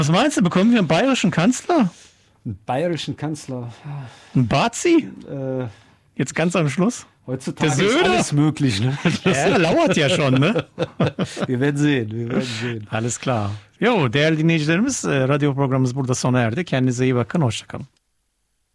Was meinst du, bekommen wir einen bayerischen Kanzler? Einen bayerischen Kanzler? Ein Bazi? Äh, Jetzt ganz am Schluss? Heutzutage Der Söder? ist alles möglich. Ne? Er lauert ya schon, ne? Wir werden sehen. Alles klar. Değerli dinleyicilerimiz, radyo programımız burada sona erdi. Kendinize iyi bakın, hoşça kalın.